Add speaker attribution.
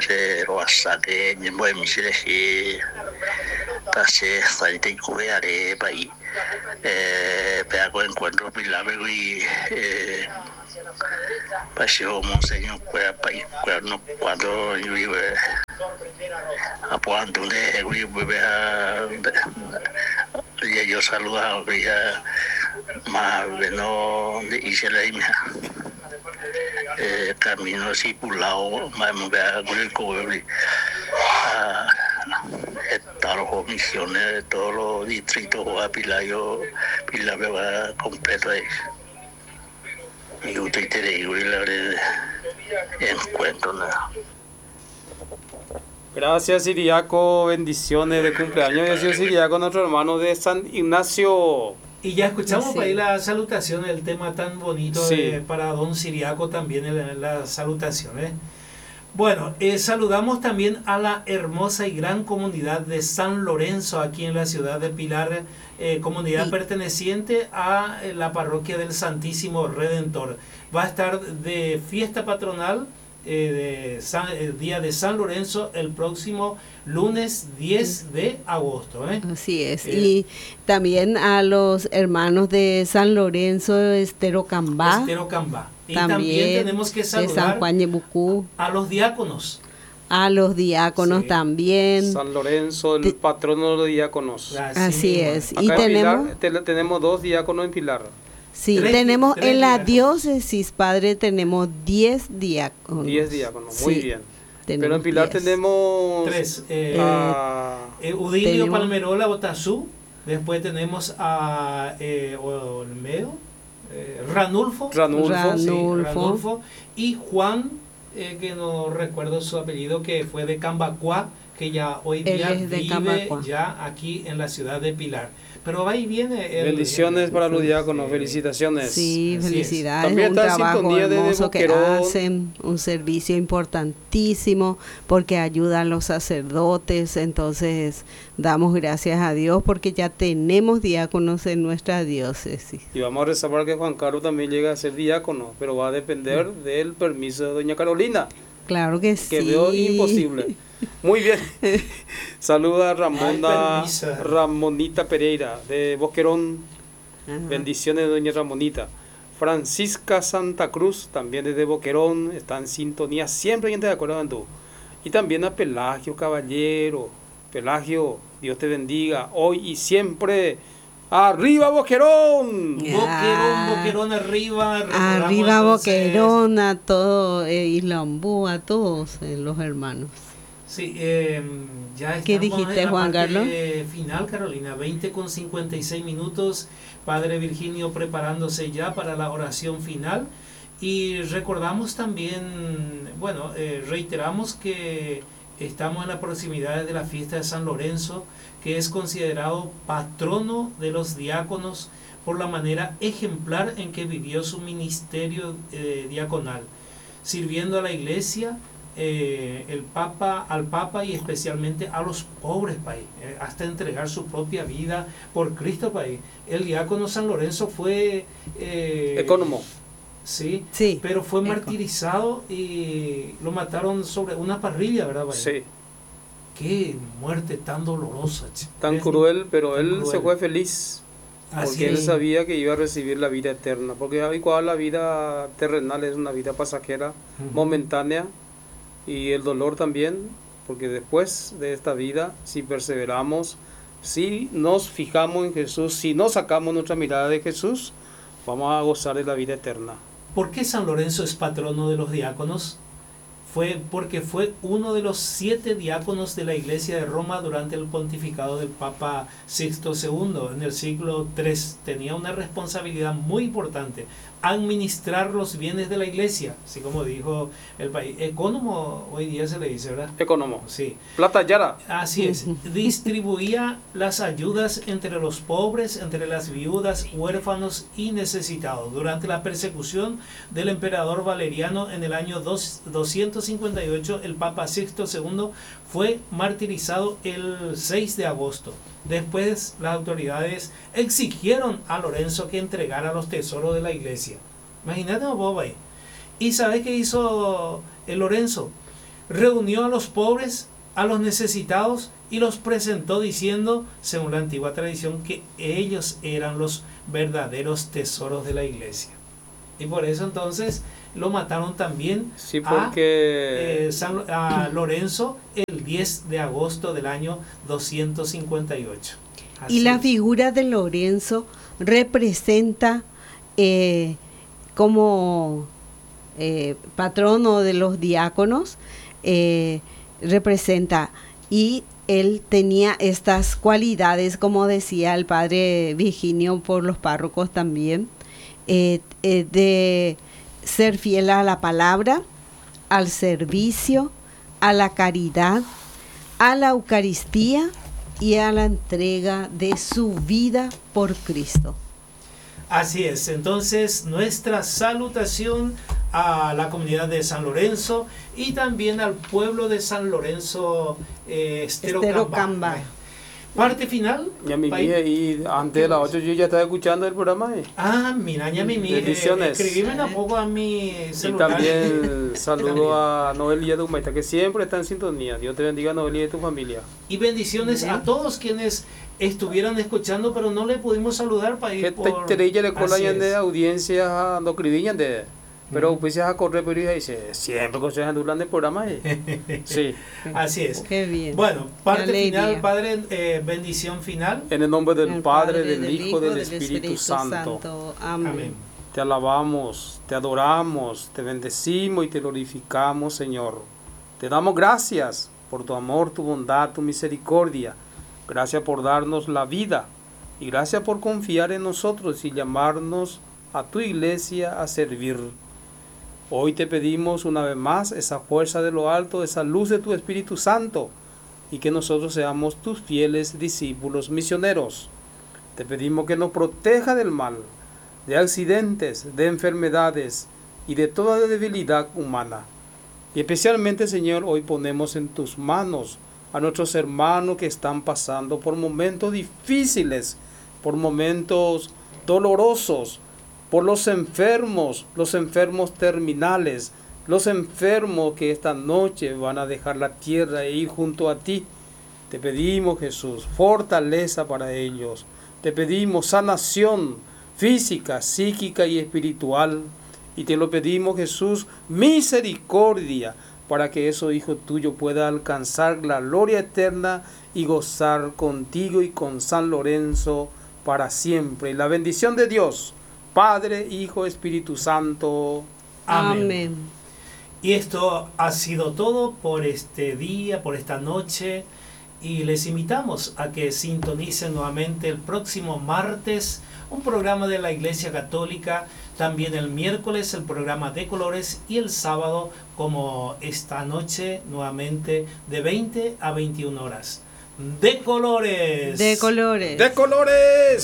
Speaker 1: se roasa que ni muy misile que tase salte cuare pai pe con encuentro pilave y paseo monseñor cuando yo iba a Puanto de yo saludaba más no hice la camino así por lado más me vea con el cobre estar con misiones de todos los distritos a Pilayo va completo ahí y usted te digo y la encuentro nada.
Speaker 2: Gracias, Siriaco, bendiciones de cumpleaños. Y así Siriaco, nuestro hermano de San Ignacio.
Speaker 3: Y ya escuchamos para ahí la salutación, el tema tan bonito para don Siriaco también en las salutaciones. Bueno, saludamos también a la hermosa y gran comunidad de San Lorenzo aquí en la ciudad de Pilar, comunidad perteneciente a la parroquia del Redentor. Va a estar de fiesta patronal el día de San Lorenzo el próximo lunes 10 de agosto.
Speaker 4: Así es. Y también a los hermanos de San Lorenzo, Estero Cambá.
Speaker 3: Y también tenemos que saludar
Speaker 4: de San Juan de Bucú.
Speaker 3: A los diáconos.
Speaker 4: A los diáconos también.
Speaker 2: San Lorenzo, el patrono de los diáconos.
Speaker 4: Así es.
Speaker 2: Acá
Speaker 4: y
Speaker 2: tenemos 2 diáconos en Pilar.
Speaker 4: Sí, tenemos en la diócesis, padre, tenemos 10 diáconos.
Speaker 2: 10 diáconos, muy bien. Pero en Pilar
Speaker 4: 10.
Speaker 2: tenemos
Speaker 3: 3. Udilio Palmerola Otazú. Después tenemos a Olmedo, Ranulfo. Y Juan, que no recuerdo su apellido, que fue de Cambacuá, que ya hoy día vive ya aquí en la ciudad de Pilar. Pero ahí viene
Speaker 2: bendiciones para los diáconos, felicitaciones.
Speaker 4: Sí, felicidades.
Speaker 2: También
Speaker 4: un
Speaker 2: está
Speaker 4: trabajo hermoso que
Speaker 2: Boquerón.
Speaker 4: hacen, un servicio importantísimo porque ayudan a los sacerdotes. Entonces damos gracias a Dios porque ya tenemos diáconos en nuestra diócesis.
Speaker 2: Y vamos a rezar para que Juan Carlos también llegue a ser diácono, pero va a depender del permiso de doña Carolina.
Speaker 4: Claro que sí.
Speaker 2: Que veo imposible. Muy bien. Saluda a Ramonita Pereira de Boquerón. Bendiciones de doña Ramonita. Francisca Santa Cruz, también desde Boquerón, está en sintonía, siempre gente de acuerdo en tú. Y también a Pelagio Caballero. Pelagio, Dios te bendiga, hoy y siempre. ¡Arriba Boquerón!
Speaker 3: Boquerón arriba.
Speaker 4: Arriba Boquerón, a todo Islambú, a todos los hermanos.
Speaker 3: Sí, ya
Speaker 4: ¿Qué dijiste, Juan Carlos?
Speaker 3: Final, Carolina, 20:56. Padre Virginio preparándose ya para la oración final. Y recordamos también, reiteramos que estamos en las proximidades de la fiesta de San Lorenzo, que es considerado patrono de los diáconos por la manera ejemplar en que vivió su ministerio diaconal, sirviendo a la iglesia, al Papa y especialmente a los pobres país, hasta entregar su propia vida por Cristo país. El diácono San Lorenzo fue
Speaker 2: económico.
Speaker 3: Sí, pero fue martirizado y lo mataron sobre una parrilla, ¿verdad, país?
Speaker 2: Sí.
Speaker 3: Qué muerte tan dolorosa.
Speaker 2: Tan cruel, pero él se fue feliz. Porque él sabía que iba a recibir la vida eterna. Porque igual la vida terrenal es una vida pasajera, momentánea. Y el dolor también, porque después de esta vida, si perseveramos, si nos fijamos en Jesús, si no sacamos nuestra mirada de Jesús, vamos a gozar de la vida eterna.
Speaker 3: ¿Por qué San Lorenzo es patrono de los diáconos? Fue porque fue uno de los 7 diáconos de la Iglesia de Roma durante el pontificado del Papa Sixto II en el siglo III. Tenía una responsabilidad muy importante, administrar los bienes de la Iglesia, así como dijo el país. Ecónomo hoy día se le dice, ¿verdad?
Speaker 2: Ecónomo.
Speaker 3: Sí.
Speaker 2: Plata yara.
Speaker 3: Así es. Distribuía las ayudas entre los pobres, entre las viudas, huérfanos y necesitados. Durante la persecución del emperador Valeriano en el año 258, el Papa Sixto II fue martirizado el 6 de agosto. Después las autoridades exigieron a Lorenzo que entregara los tesoros de la iglesia. Imagínate vos ahí. ¿Y sabes qué hizo el Lorenzo? reunió a los pobres, a los necesitados y los presentó diciendo, según la antigua tradición, que ellos eran los verdaderos tesoros de la iglesia. Y por eso entonces lo mataron también
Speaker 2: sí, porque
Speaker 3: a Lorenzo el 10 de agosto del año 258.
Speaker 4: Y la figura de Lorenzo representa como patrono de los diáconos, representa, y él tenía estas cualidades, como decía el padre Virginio, por los párrocos también, de ser fiel a la palabra, al servicio, a la caridad, a la Eucaristía y a la entrega de su vida por Cristo.
Speaker 3: Así es, entonces nuestra salutación a la comunidad de San Lorenzo y también al pueblo de San Lorenzo Esterocamba. Parte final.
Speaker 2: Y antes de las 8 yo ya estaba escuchando el programa.
Speaker 3: Mira, ya mi escribime un poco a mi celular.
Speaker 2: Y también saludo a Noelia Dumaita, que siempre está en sintonía. Dios te bendiga, Noelia, y tu familia.
Speaker 3: Y bendiciones a todos quienes estuvieran escuchando, pero no le pudimos saludar para ir por...
Speaker 2: de audiencia no escribían de... Pero pues ya a correr por ahí dice, siempre consejan durante el programa. Sí.
Speaker 3: Así es.
Speaker 4: Qué bien.
Speaker 3: Bueno, parte final, Padre, bendición final.
Speaker 2: En el nombre del Padre, del Hijo, del Espíritu Santo.
Speaker 4: Amén.
Speaker 2: Te alabamos, te adoramos, te bendecimos y te glorificamos, Señor. Te damos gracias por tu amor, tu bondad, tu misericordia. Gracias por darnos la vida y gracias por confiar en nosotros y llamarnos a tu iglesia a servir. Hoy te pedimos una vez más esa fuerza de lo alto, esa luz de tu Espíritu Santo, y que nosotros seamos tus fieles discípulos misioneros. Te pedimos que nos proteja del mal, de accidentes, de enfermedades y de toda debilidad humana. Y especialmente, Señor, hoy ponemos en tus manos a nuestros hermanos que están pasando por momentos difíciles, por momentos dolorosos, por los enfermos terminales, los enfermos que esta noche van a dejar la tierra e ir junto a ti. Te pedimos, Jesús, fortaleza para ellos. Te pedimos sanación física, psíquica y espiritual. Y te lo pedimos, Jesús, misericordia, para que esos hijos tuyos puedan alcanzar la gloria eterna y gozar contigo y con San Lorenzo para siempre. Y la bendición de Dios, Padre, Hijo, Espíritu Santo.
Speaker 3: Amén. Y esto ha sido todo por este día, por esta noche. Y les invitamos a que sintonicen nuevamente el próximo martes un programa de la Iglesia Católica. También el miércoles el programa de colores y el sábado, como esta noche, nuevamente de 20 a 21 horas. ¡De colores!
Speaker 4: ¡De colores!
Speaker 2: ¡De colores!